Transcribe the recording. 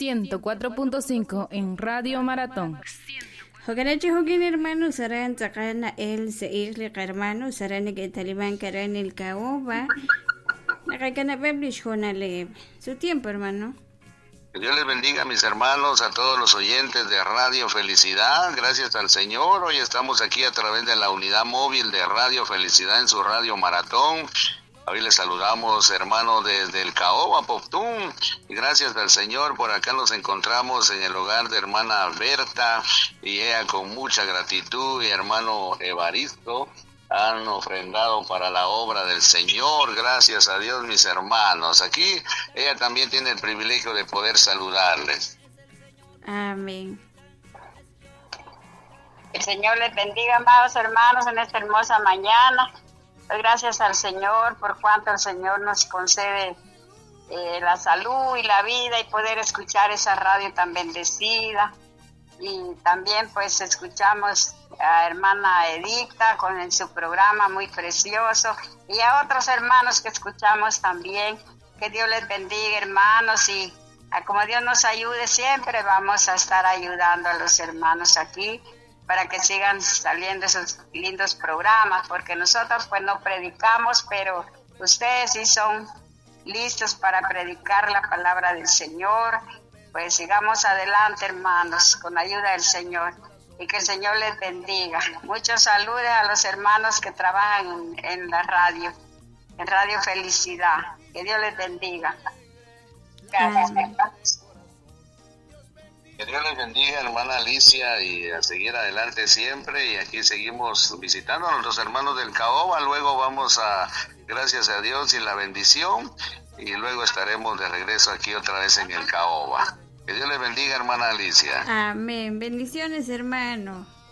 104.5 en Radio Maratón. Hogarachi hogin hermano saran takana el seirli hermano saran que talibán karan el caoba. Nakakana beblish honale. Su tiempo, hermano. Que Dios les bendiga, mis hermanos, a todos los oyentes de Radio Felicidad. Gracias al Señor. Hoy estamos aquí a través de la unidad móvil de Radio Felicidad en su Radio Maratón. Hoy les saludamos, hermanos, desde el Caoba, Poptún. Y gracias al Señor, por acá nos encontramos en el hogar de hermana Berta. Y ella con mucha gratitud, y hermano Evaristo, han ofrendado para la obra del Señor. Gracias a Dios, mis hermanos. Aquí ella también tiene el privilegio de poder saludarles. Amén. El Señor les bendiga, amados hermanos, en esta hermosa mañana. Doy gracias al Señor por cuanto el Señor nos concede la salud y la vida y poder escuchar esa radio tan bendecida. Y también pues escuchamos a hermana Edicta con su programa muy precioso y a otros hermanos que escuchamos también. Que Dios les bendiga, hermanos, y como Dios nos ayude siempre vamos a estar ayudando a los hermanos aquí para que sigan saliendo esos lindos programas, porque nosotros pues no predicamos, pero ustedes sí son listos para predicar la palabra del Señor. Pues sigamos adelante, hermanos, con ayuda del Señor, y que el Señor les bendiga. Muchos saludos a los hermanos que trabajan en la radio, en Radio Felicidad. Que Dios les bendiga. Gracias. Que Dios les bendiga, hermana Alicia, y a seguir adelante siempre. Y aquí seguimos visitando a nuestros hermanos del Caoba. Luego vamos a, gracias a Dios y la bendición, y luego estaremos de regreso aquí otra vez en el Caoba. Que Dios les bendiga, hermana Alicia. Amén. Bendiciones, hermano.